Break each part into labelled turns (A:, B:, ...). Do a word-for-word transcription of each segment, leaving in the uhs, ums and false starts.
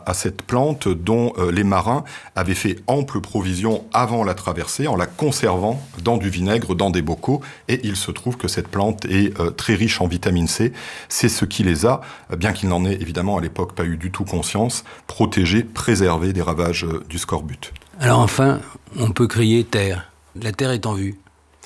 A: à cette plante dont euh, les marins avaient fait ample provision avant la traversée en la conservant dans du vinaigre, dans des bocaux. Et il se trouve que cette plante est euh, très riche en vitamine C. C'est ce qui les a, bien qu'il n'en ait évidemment à l'époque pas eu du tout conscience, protégés, préservés des ravages euh, du scorbut.
B: Alors enfin, on peut crier terre. La terre est en vue.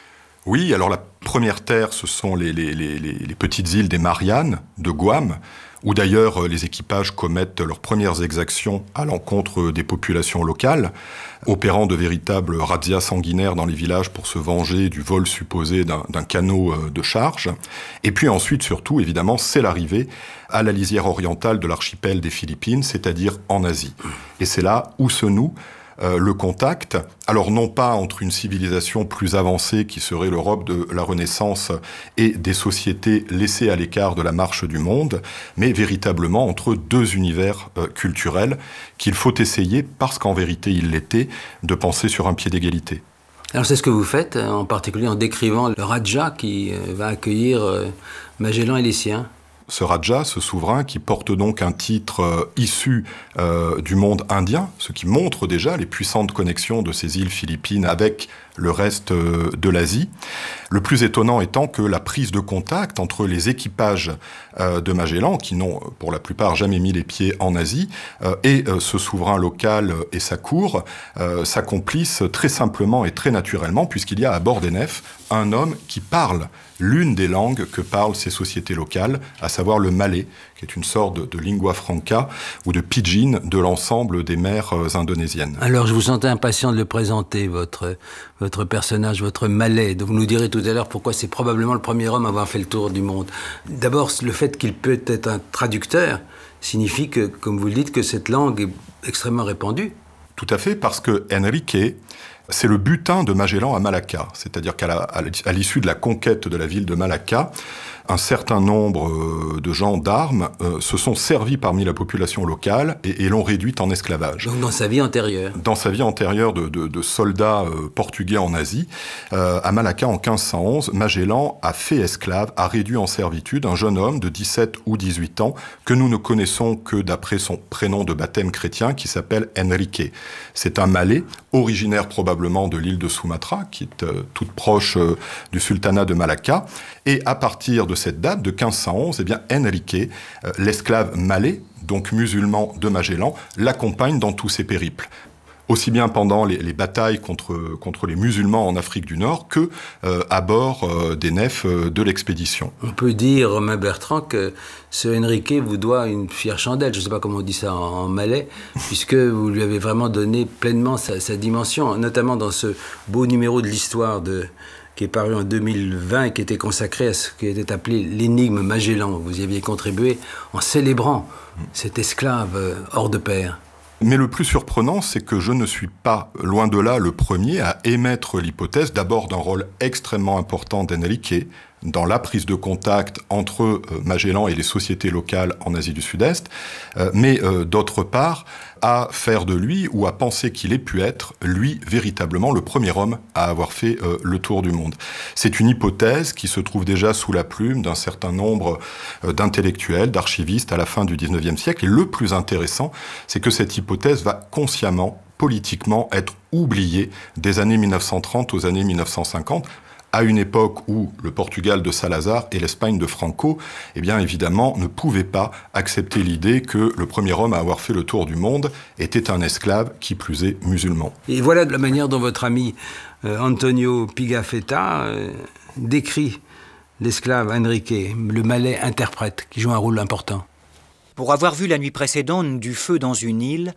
A: Oui, alors la première terre, ce sont les, les, les, les petites îles des Mariannes, de Guam, où d'ailleurs les équipages commettent leurs premières exactions à l'encontre des populations locales, opérant de véritables razzias sanguinaires dans les villages pour se venger du vol supposé d'un, d'un canot de charge. Et puis ensuite, surtout, évidemment, c'est l'arrivée à la lisière orientale de l'archipel des Philippines, c'est-à-dire en Asie. Et c'est là où se noue Euh, le contact, alors non pas entre une civilisation plus avancée qui serait l'Europe de la Renaissance et des sociétés laissées à l'écart de la marche du monde, mais véritablement entre deux univers euh, culturels qu'il faut essayer, parce qu'en vérité il l'était, de penser sur un pied d'égalité.
B: Alors c'est ce que vous faites, en particulier en décrivant le Raja qui euh, va accueillir euh, Magellan et les siens.
A: Ce Raja, ce souverain, qui porte donc un titre euh, issu euh, du monde indien, ce qui montre déjà les puissantes connexions de ces îles philippines avec le reste euh, de l'Asie. Le plus étonnant étant que la prise de contact entre les équipages euh, de Magellan, qui n'ont pour la plupart jamais mis les pieds en Asie, euh, et euh, ce souverain local et sa cour euh, s'accomplissent très simplement et très naturellement, puisqu'il y a à bord des nefs un homme qui parle l'une des langues que parlent ces sociétés locales, à savoir le malais, qui est une sorte de, de lingua franca ou de pidgin de l'ensemble des mers euh, indonésiennes.
B: Alors, je vous sentais impatient de le présenter, votre, votre personnage, votre malais. Donc, vous nous direz tout à l'heure pourquoi c'est probablement le premier homme à avoir fait le tour du monde. D'abord, le fait qu'il peut être un traducteur signifie que, comme vous le dites, que cette langue est extrêmement répandue.
A: Tout à fait, parce que Enrique, c'est le butin de Magellan à Malacca. C'est-à-dire qu'à la, à l'issue de la conquête de la ville de Malacca, un certain nombre de gens d'armes euh, se sont servis parmi la population locale et, et l'ont réduite en esclavage.
B: Donc dans sa vie antérieure.
A: Dans sa vie antérieure de, de, de soldats euh, portugais en Asie, euh, à Malacca en quinze cent onze, Magellan a fait esclave, a réduit en servitude un jeune homme de dix-sept ou dix-huit ans que nous ne connaissons que d'après son prénom de baptême chrétien qui s'appelle Enrique. C'est un malais, originaire probablement de l'île de Sumatra, qui est euh, toute proche euh, du sultanat de Malacca. Et à partir de cette date, de quinze cent onze, eh bien Enrique, euh, l'esclave malais, donc musulman de Magellan, l'accompagne dans tous ses périples. Aussi bien pendant les, les batailles contre, contre les musulmans en Afrique du Nord que euh, à bord euh, des nefs euh, de l'expédition.
B: On peut dire, Romain Bertrand, que ce Enrique vous doit une fière chandelle, je ne sais pas comment on dit ça en, en malais, puisque vous lui avez vraiment donné pleinement sa, sa dimension, notamment dans ce beau numéro de l'histoire de... qui est paru en deux mille vingt et qui était consacré à ce qui était appelé l'énigme Magellan. Vous y aviez contribué en célébrant cet esclave hors de pair.
A: Mais le plus surprenant, c'est que je ne suis pas, loin de là, le premier à émettre l'hypothèse d'abord d'un rôle extrêmement important d'Enrique dans la prise de contact entre euh, Magellan et les sociétés locales en Asie du Sud-Est, euh, mais euh, d'autre part, à faire de lui, ou à penser qu'il ait pu être, lui, véritablement le premier homme à avoir fait euh, le tour du monde. C'est une hypothèse qui se trouve déjà sous la plume d'un certain nombre euh, d'intellectuels, d'archivistes à la fin du dix-neuvième siècle, et le plus intéressant, c'est que cette hypothèse va consciemment, politiquement, être oubliée des années mille neuf cent trente aux années mille neuf cent cinquante, à une époque où le Portugal de Salazar et l'Espagne de Franco, eh bien évidemment, ne pouvaient pas accepter l'idée que le premier homme à avoir fait le tour du monde était un esclave, qui plus est musulman.
B: Et voilà de la manière dont votre ami euh, Antonio Pigafetta euh, décrit l'esclave Enrique, le malais interprète, qui joue un rôle important.
C: Pour avoir vu la nuit précédente du feu dans une île,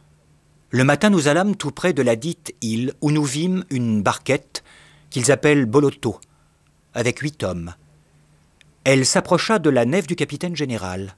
C: le matin nous allâmes tout près de la dite île où nous vîmes une barquette qu'ils appellent Boloto, avec huit hommes. Elle s'approcha de la nef du capitaine général.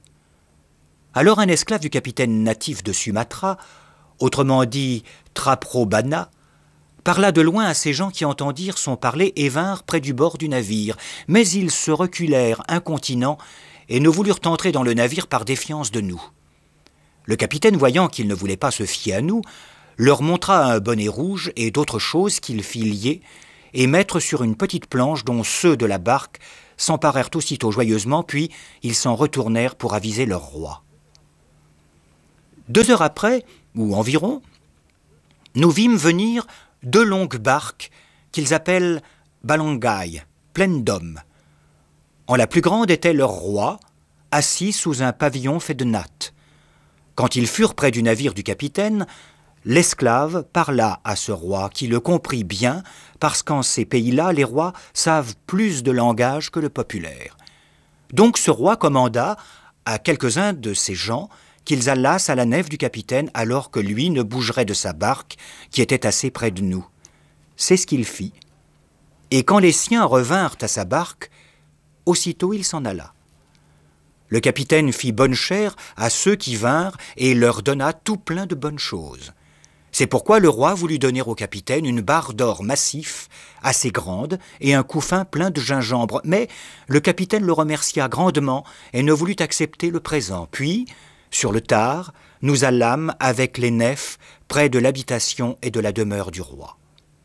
C: Alors un esclave du capitaine natif de Sumatra, autrement dit Traprobana, parla de loin à ces gens qui entendirent son parler et vinrent près du bord du navire, mais ils se reculèrent incontinents et ne voulurent entrer dans le navire par défiance de nous. Le capitaine, voyant qu'ils ne voulaient pas se fier à nous, leur montra un bonnet rouge et d'autres choses qu'il fit lier et mettre sur une petite planche dont ceux de la barque s'emparèrent aussitôt joyeusement, puis ils s'en retournèrent pour aviser leur roi. Deux heures après, ou environ, nous vîmes venir deux longues barques qu'ils appellent Balangai, pleines d'hommes. En la plus grande était leur roi, assis sous un pavillon fait de nattes. Quand ils furent près du navire du capitaine, l'esclave parla à ce roi qui le comprit bien, parce qu'en ces pays-là, les rois savent plus de langage que le populaire. Donc ce roi commanda à quelques-uns de ses gens qu'ils allassent à la nef du capitaine alors que lui ne bougerait de sa barque qui était assez près de nous. C'est ce qu'il fit. Et quand les siens revinrent à sa barque, aussitôt il s'en alla. Le capitaine fit bonne chère à ceux qui vinrent et leur donna tout plein de bonnes choses. C'est pourquoi le roi voulut donner au capitaine une barre d'or massif, assez grande, et un couffin plein de gingembre. Mais le capitaine le remercia grandement et ne voulut accepter le présent. Puis, sur le tard, nous allâmes avec les nefs près de l'habitation et de la demeure du roi.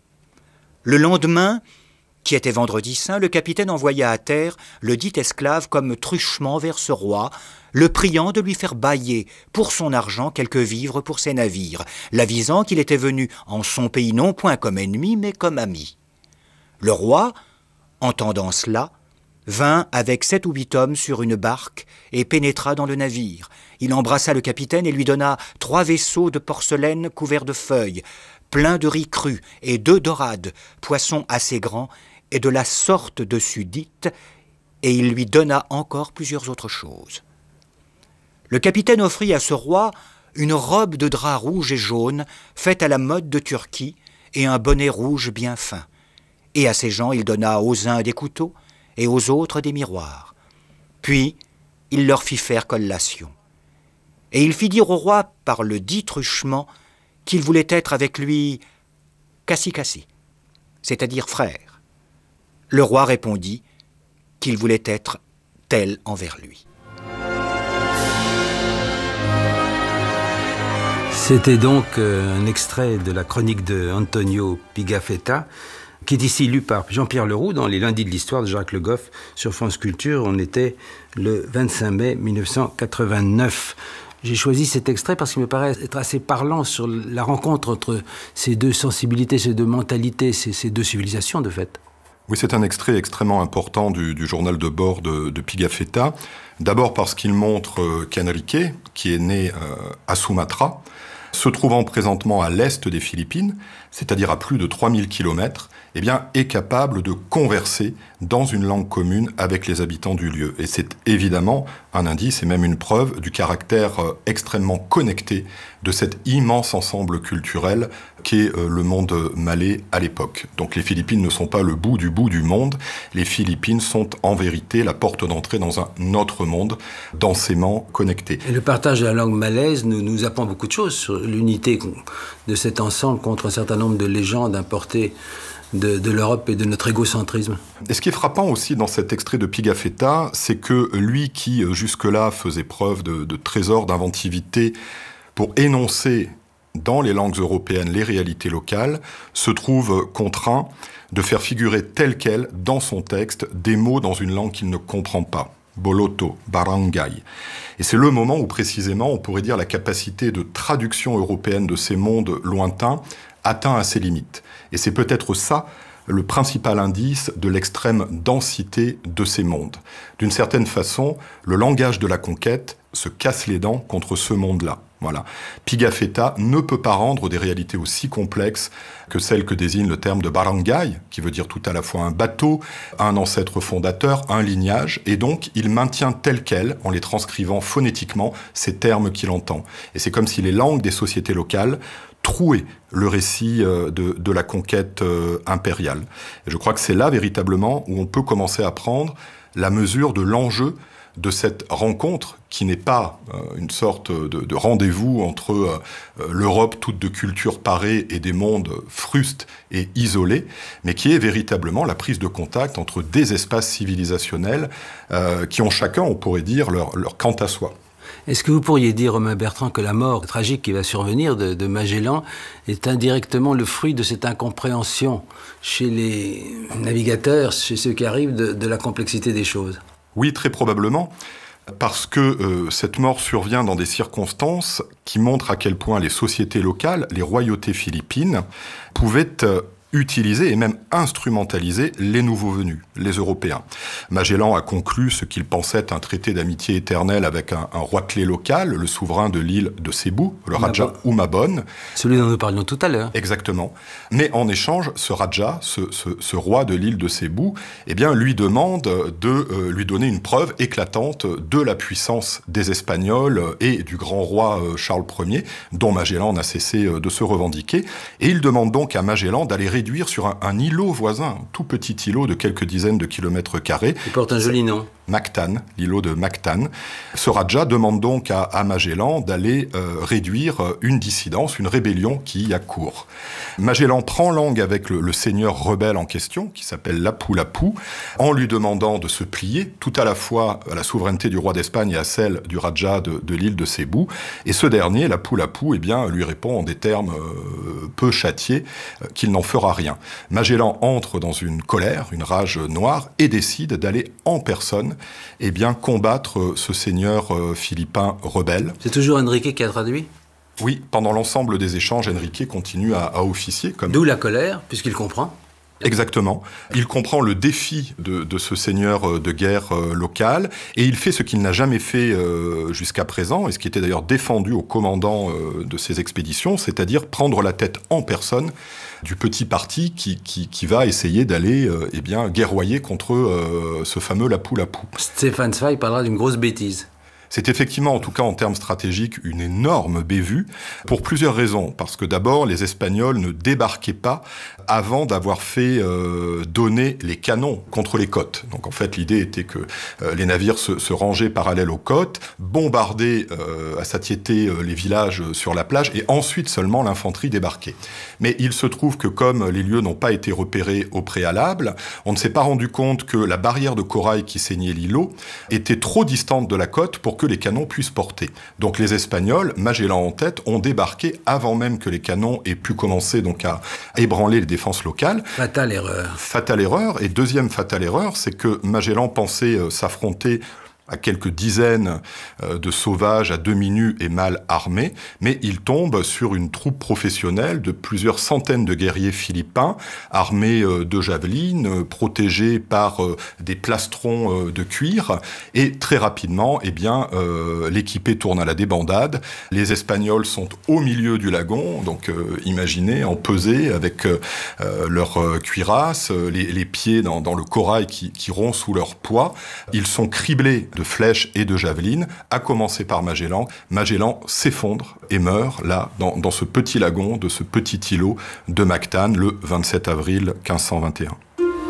C: Le lendemain, qui était vendredi saint, le capitaine envoya à terre le dit esclave comme truchement vers ce roi, le priant de lui faire bailler pour son argent quelques vivres pour ses navires, l'avisant qu'il était venu en son pays non point comme ennemi, mais comme ami. Le roi, entendant cela, vint avec sept ou huit hommes sur une barque et pénétra dans le navire. Il embrassa le capitaine et lui donna trois vaisseaux de porcelaine couverts de feuilles, pleins de riz cru et deux dorades, poissons assez grands, et de la sorte dessus dite, et il lui donna encore plusieurs autres choses. Le capitaine offrit à ce roi une robe de drap rouge et jaune, faite à la mode de Turquie, et un bonnet rouge bien fin. Et à ces gens, il donna aux uns des couteaux, et aux autres des miroirs. Puis, il leur fit faire collation. Et il fit dire au roi, par le dit truchement, qu'il voulait être avec lui cassi-cassi, c'est-à-dire frère. Le roi répondit qu'il voulait être tel envers lui.
B: C'était donc un extrait de la chronique de Antonio Pigafetta, qui est ici lu par Jean-Pierre Leroux dans les lundis de l'histoire de Jacques Le Goff sur France Culture. On était le vingt-cinq mai mille neuf cent quatre-vingt-neuf. J'ai choisi cet extrait parce qu'il me paraît être assez parlant sur la rencontre entre ces deux sensibilités, ces deux mentalités, ces, ces deux civilisations de fait.
A: Oui, c'est un extrait extrêmement important du, du journal de bord de, de Pigafetta. D'abord parce qu'il montre euh, qu'Enrique, qui est né euh, à Sumatra, se trouvant présentement à l'est des Philippines, c'est-à-dire à plus de trois mille kilomètres, eh bien, est capable de converser dans une langue commune avec les habitants du lieu. Et c'est évidemment un indice et même une preuve du caractère euh, extrêmement connecté de cet immense ensemble culturel qu'est euh, le monde malais à l'époque. Donc les Philippines ne sont pas le bout du bout du monde, les Philippines sont en vérité la porte d'entrée dans un autre monde densément connecté.
B: Et le partage de la langue malaise nous, nous apprend beaucoup de choses sur l'unité de cet ensemble contre un certain nombre de légendes importées De, de l'Europe et de notre égocentrisme.
A: Et ce qui est frappant aussi dans cet extrait de Pigafetta, c'est que lui qui jusque-là faisait preuve de, de trésor d'inventivité pour énoncer dans les langues européennes les réalités locales, se trouve contraint de faire figurer tel quel dans son texte des mots dans une langue qu'il ne comprend pas. Boloto, barangay. Et c'est le moment où précisément on pourrait dire la capacité de traduction européenne de ces mondes lointains atteint à ses limites. Et c'est peut-être ça le principal indice de l'extrême densité de ces mondes. D'une certaine façon, le langage de la conquête se casse les dents contre ce monde-là. Voilà. Pigafetta ne peut pas rendre des réalités aussi complexes que celles que désigne le terme de barangay, qui veut dire tout à la fois un bateau, un ancêtre fondateur, un lignage, et donc il maintient tel quel, en les transcrivant phonétiquement, ces termes qu'il entend. Et c'est comme si les langues des sociétés locales trouer le récit de, de la conquête euh, impériale. Et je crois que c'est là véritablement où on peut commencer à prendre la mesure de l'enjeu de cette rencontre qui n'est pas euh, une sorte de, de rendez-vous entre euh, l'Europe toute de cultures parées et des mondes frustes et isolés, mais qui est véritablement la prise de contact entre des espaces civilisationnels euh, qui ont chacun, on pourrait dire, leur, leur quant à soi.
B: Est-ce que vous pourriez dire, Romain Bertrand, que la mort tragique qui va survenir de, de Magellan est indirectement le fruit de cette incompréhension chez les navigateurs, chez ceux qui arrivent, de, de la complexité des choses ?
A: Oui, très probablement. parce que euh, cette mort survient dans des circonstances qui montrent à quel point les sociétés locales, les royautés philippines, pouvaient euh, utiliser et même instrumentaliser les nouveaux venus, les Européens. Magellan a conclu ce qu'il pensait être un traité d'amitié éternelle avec un, un roi clé local, le souverain de l'île de Cébou, le Raja Humabon.
B: Celui dont nous parlions tout à l'heure.
A: Exactement. Mais en échange, ce Raja, ce, ce, ce roi de l'île de Cébou, eh bien, lui demande de euh, lui donner une preuve éclatante de la puissance des Espagnols et du grand roi euh, Charles Ier, dont Magellan n'a cessé euh, de se revendiquer. Et il demande donc à Magellan d'aller réduire sur un, un îlot voisin, un tout petit îlot de quelques dizaines de kilomètres carrés.
B: Il porte un joli nom.
A: Mactan, l'îlot de Mactan. Ce Raja demande donc à, à Magellan d'aller euh, réduire une dissidence, une rébellion qui y a cours. Magellan prend langue avec le, le seigneur rebelle en question, qui s'appelle Lapu-Lapu, en lui demandant de se plier tout à la fois à la souveraineté du roi d'Espagne et à celle du Raja de, de l'île de Cébou. Et ce dernier, Lapu-Lapu, eh bien, lui répond en des termes euh, peu châtiés euh, qu'il n'en fera rien. Magellan entre dans une colère, une rage noire, et décide d'aller en personne eh bien, combattre ce seigneur euh, philippin rebelle.
B: C'est toujours Enrique qui a traduit ?
A: Oui, pendant l'ensemble des échanges, Enrique continue à, à officier. Comme...
B: D'où la colère, puisqu'il comprend.
A: Exactement. Il comprend le défi de, de ce seigneur de guerre euh, local, et il fait ce qu'il n'a jamais fait euh, jusqu'à présent, et ce qui était d'ailleurs défendu au commandant euh, de ces expéditions, c'est-à-dire prendre la tête en personne du petit parti qui, qui, qui va essayer d'aller euh, eh bien, guerroyer contre euh, ce fameux Lapu-Lapu.
B: Stéphane Zweig parlera d'une grosse bêtise.
A: C'est effectivement, en tout cas en termes stratégiques, une énorme bévue, pour plusieurs raisons. Parce que d'abord, les Espagnols ne débarquaient pas avant d'avoir fait euh, donner les canons contre les côtes. Donc en fait, l'idée était que euh, les navires se, se rangeaient parallèles aux côtes, bombardaient euh, à satiété euh, les villages sur la plage, et ensuite seulement l'infanterie débarquait. Mais il se trouve que comme les lieux n'ont pas été repérés au préalable, on ne s'est pas rendu compte que la barrière de corail qui ceignait l'îlot était trop distante de la côte pour que les canons puissent porter. Donc les Espagnols, Magellan en tête, ont débarqué avant même que les canons aient pu commencer donc à ébranler les défenses locales.
B: Fatale erreur.
A: Fatale erreur. Et deuxième fatale erreur, c'est que Magellan pensait euh, s'affronter à quelques dizaines de sauvages à demi nus et mal armés, mais il tombe sur une troupe professionnelle de plusieurs centaines de guerriers philippins, armés de javelines, protégés par des plastrons de cuir, et très rapidement, eh bien, euh, l'équipée tourne à la débandade. Les Espagnols sont au milieu du lagon, donc euh, imaginez, en pesée, avec euh, leurs cuirasses, les, les pieds dans, dans le corail qui, qui rompt sous leur poids. Ils sont criblés de flèches et de javelines, à commencer par Magellan. Magellan s'effondre et meurt, là, dans, dans ce petit lagon, de ce petit îlot de Mactan, le vingt-sept avril quinze cent vingt et un.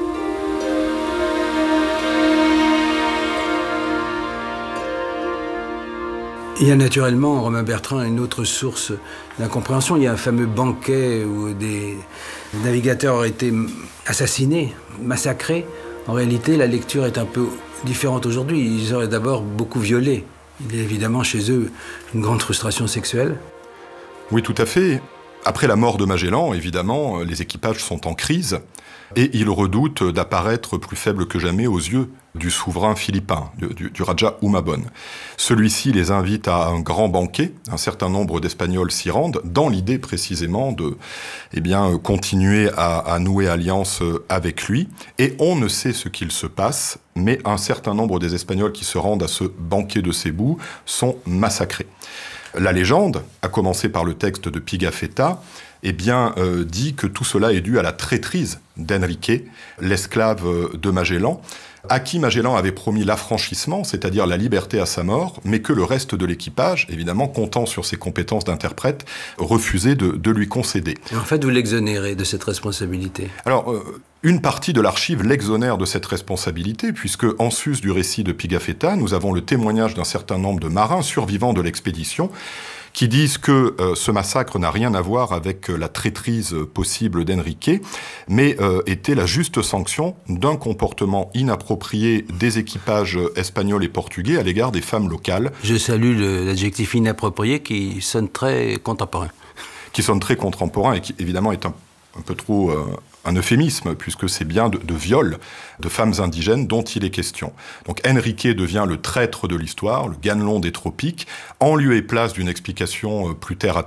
B: Il y a naturellement, Romain Bertrand, une autre source d'incompréhension. Il y a un fameux banquet où des navigateurs auraient été assassinés, massacrés. En réalité, la lecture est un peu différente aujourd'hui. Ils auraient d'abord beaucoup violé. Il y a évidemment chez eux une grande frustration sexuelle.
A: Oui, tout à fait. Après la mort de Magellan, évidemment, les équipages sont en crise et ils redoutent d'apparaître plus faibles que jamais aux yeux du souverain philippin, du, du, du Raja Humabon. Celui-ci les invite à un grand banquet. Un certain nombre d'Espagnols s'y rendent, dans l'idée précisément de eh bien, continuer à, à nouer alliance avec lui. Et on ne sait ce qu'il se passe, mais un certain nombre des Espagnols qui se rendent à ce banquet de Cébou sont massacrés. La légende, à commencer par le texte de Pigafetta, eh bien, euh, dit que tout cela est dû à la traîtrise d'Enrique, l'esclave de Magellan, à qui Magellan avait promis l'affranchissement, c'est-à-dire la liberté à sa mort, mais que le reste de l'équipage, évidemment comptant sur ses compétences d'interprète, refusait de, de lui concéder.
B: Et en fait, vous l'exonérez de cette responsabilité.
A: Alors, euh, une partie de l'archive l'exonère de cette responsabilité, puisque, en sus du récit de Pigafetta, nous avons le témoignage d'un certain nombre de marins survivants de l'expédition, qui disent que euh, ce massacre n'a rien à voir avec euh, la traîtrise possible d'Enrique, mais euh, était la juste sanction d'un comportement inapproprié des équipages espagnols et portugais à l'égard des femmes locales.
B: Je salue le, l'adjectif inapproprié qui sonne très contemporain.
A: Qui sonne très contemporain et qui, évidemment, est un un peu trop euh, un euphémisme, puisque c'est bien de, de viol de femmes indigènes dont il est question. Donc Enrique devient le traître de l'histoire, le Ganelon des tropiques, en lieu et place d'une explication plus terre à